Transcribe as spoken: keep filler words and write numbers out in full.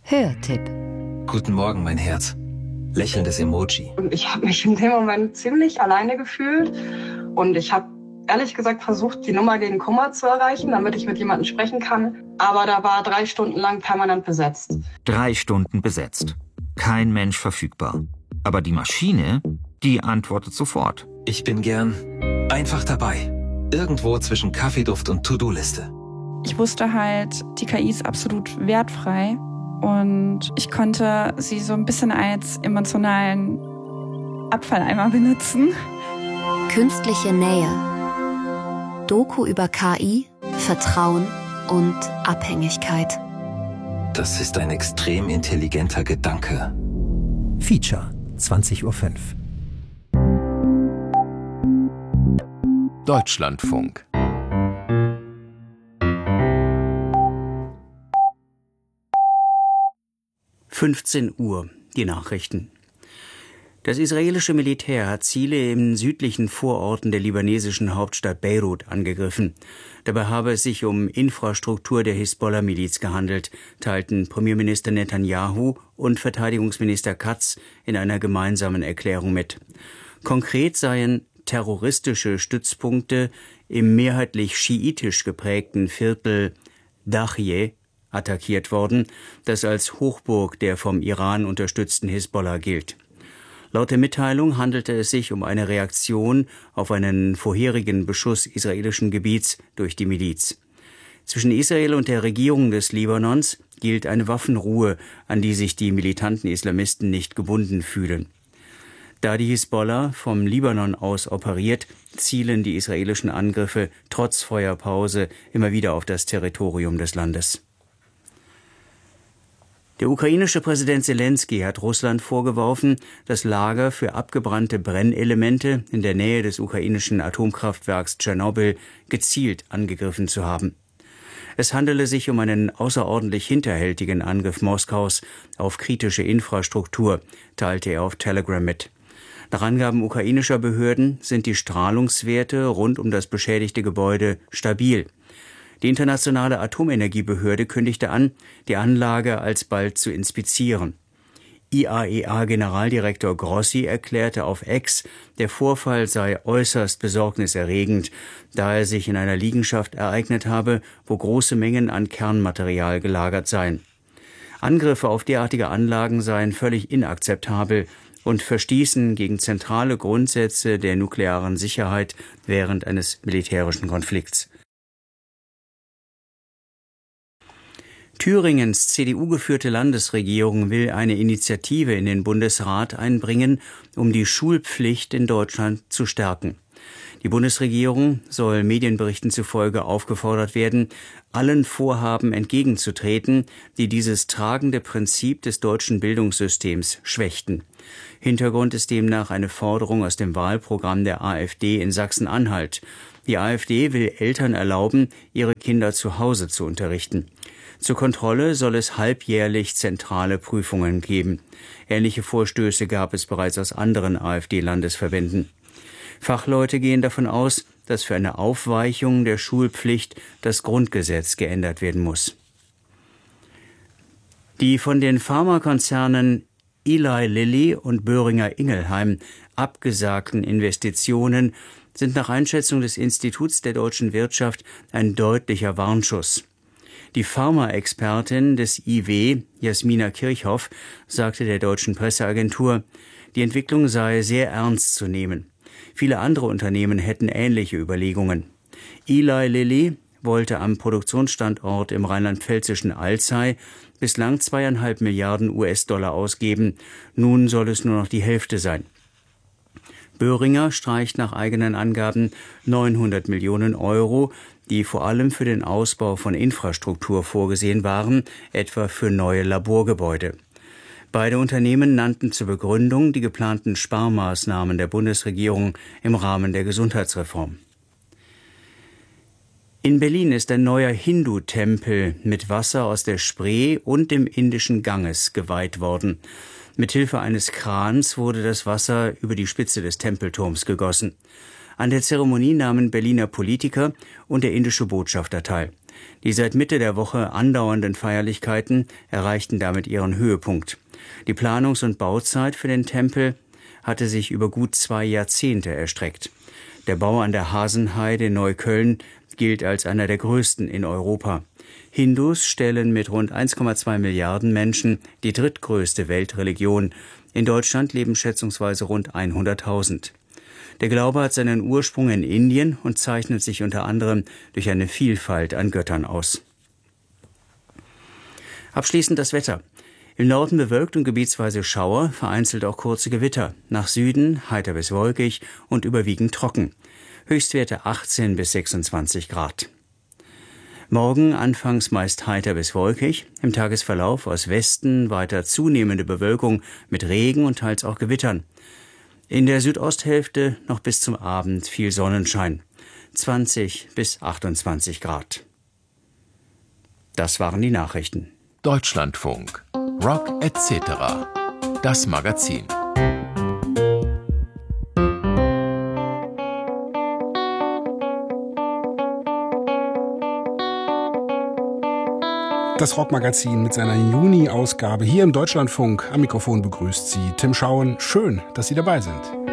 Hörtipp. Guten Morgen, mein Herz. Lächelndes Emoji. Und ich habe mich in dem Moment ziemlich alleine gefühlt. Und ich habe ehrlich gesagt versucht, die Nummer gegen Kummer zu erreichen, damit ich mit jemandem sprechen kann. Aber da war drei Stunden lang permanent besetzt. Drei Stunden besetzt. Kein Mensch verfügbar. Aber die Maschine, die antwortet sofort. Ich bin gern einfach dabei. Irgendwo zwischen Kaffeeduft und To-Do-Liste. Ich wusste halt, die K I ist absolut wertfrei. Und ich konnte sie so ein bisschen als emotionalen Abfalleimer benutzen. Künstliche Nähe. Doku über K I, Vertrauen und Abhängigkeit. Das ist ein extrem intelligenter Gedanke. Feature, zwanzig Uhr fünf. Deutschlandfunk. fünfzehn Uhr, die Nachrichten. Das israelische Militär hat Ziele in südlichen Vororten der libanesischen Hauptstadt Beirut angegriffen. Dabei habe es sich um Infrastruktur der Hisbollah-Miliz gehandelt, teilten Premierminister Netanyahu und Verteidigungsminister Katz in einer gemeinsamen Erklärung mit. Konkret seien terroristische Stützpunkte im mehrheitlich schiitisch geprägten Viertel Dachje attackiert worden, das als Hochburg der vom Iran unterstützten Hisbollah gilt. Laut der Mitteilung handelte es sich um eine Reaktion auf einen vorherigen Beschuss israelischen Gebiets durch die Miliz. Zwischen Israel und der Regierung des Libanons gilt eine Waffenruhe, an die sich die militanten Islamisten nicht gebunden fühlen. Da die Hisbollah vom Libanon aus operiert, zielen die israelischen Angriffe trotz Feuerpause immer wieder auf das Territorium des Landes. Der ukrainische Präsident Selenskyj hat Russland vorgeworfen, das Lager für abgebrannte Brennelemente in der Nähe des ukrainischen Atomkraftwerks Tschernobyl gezielt angegriffen zu haben. Es handele sich um einen außerordentlich hinterhältigen Angriff Moskaus auf kritische Infrastruktur, teilte er auf Telegram mit. Nach Angaben ukrainischer Behörden sind die Strahlungswerte rund um das beschädigte Gebäude stabil. Die internationale Atomenergiebehörde kündigte an, die Anlage alsbald zu inspizieren. I A E A-Generaldirektor Grossi erklärte auf X, der Vorfall sei äußerst besorgniserregend, da er sich in einer Liegenschaft ereignet habe, wo große Mengen an Kernmaterial gelagert seien. Angriffe auf derartige Anlagen seien völlig inakzeptabel und verstießen gegen zentrale Grundsätze der nuklearen Sicherheit während eines militärischen Konflikts. Thüringens C D U-geführte Landesregierung will eine Initiative in den Bundesrat einbringen, um die Schulpflicht in Deutschland zu stärken. Die Bundesregierung soll Medienberichten zufolge aufgefordert werden, allen Vorhaben entgegenzutreten, die dieses tragende Prinzip des deutschen Bildungssystems schwächten. Hintergrund ist demnach eine Forderung aus dem Wahlprogramm der AfD in Sachsen-Anhalt. Die AfD will Eltern erlauben, ihre Kinder zu Hause zu unterrichten. Zur Kontrolle soll es halbjährlich zentrale Prüfungen geben. Ähnliche Vorstöße gab es bereits aus anderen AfD-Landesverbänden. Fachleute gehen davon aus, dass für eine Aufweichung der Schulpflicht das Grundgesetz geändert werden muss. Die von den Pharmakonzernen Eli Lilly und Boehringer Ingelheim abgesagten Investitionen sind nach Einschätzung des Instituts der deutschen Wirtschaft ein deutlicher Warnschuss. Die Pharmaexpertin des I W, Jasmina Kirchhoff, sagte der deutschen Presseagentur, die Entwicklung sei sehr ernst zu nehmen. Viele andere Unternehmen hätten ähnliche Überlegungen. Eli Lilly wollte am Produktionsstandort im rheinland-pfälzischen Alzey bislang zweieinhalb Milliarden U S-Dollar ausgeben. Nun soll es nur noch die Hälfte sein. Boehringer streicht nach eigenen Angaben neunhundert Millionen Euro, die vor allem für den Ausbau von Infrastruktur vorgesehen waren, etwa für neue Laborgebäude. Beide Unternehmen nannten zur Begründung die geplanten Sparmaßnahmen der Bundesregierung im Rahmen der Gesundheitsreform. In Berlin ist ein neuer Hindu-Tempel mit Wasser aus der Spree und dem indischen Ganges geweiht worden. Mithilfe eines Krans wurde das Wasser über die Spitze des Tempelturms gegossen. An der Zeremonie nahmen Berliner Politiker und der indische Botschafter teil. Die seit Mitte der Woche andauernden Feierlichkeiten erreichten damit ihren Höhepunkt. Die Planungs- und Bauzeit für den Tempel hatte sich über gut zwei Jahrzehnte erstreckt. Der Bau an der Hasenheide in Neukölln gilt als einer der größten in Europa. Hindus stellen mit rund eins Komma zwei Milliarden Menschen die drittgrößte Weltreligion. In Deutschland leben schätzungsweise rund hunderttausend. Der Glaube hat seinen Ursprung in Indien und zeichnet sich unter anderem durch eine Vielfalt an Göttern aus. Abschließend das Wetter. Im Norden bewölkt und gebietsweise Schauer, vereinzelt auch kurze Gewitter. Nach Süden heiter bis wolkig und überwiegend trocken. Höchstwerte achtzehn bis sechsundzwanzig Grad. Morgen anfangs meist heiter bis wolkig, im Tagesverlauf aus Westen weiter zunehmende Bewölkung mit Regen und teils auch Gewittern. In der Südosthälfte noch bis zum Abend viel Sonnenschein, zwanzig bis achtundzwanzig Grad. Das waren die Nachrichten. Deutschlandfunk. Rock et cetera. Das Magazin. Das Rockmagazin mit seiner Juni-Ausgabe hier im Deutschlandfunk. Am Mikrofon begrüßt Sie Tim Schauen. Schön, dass Sie dabei sind.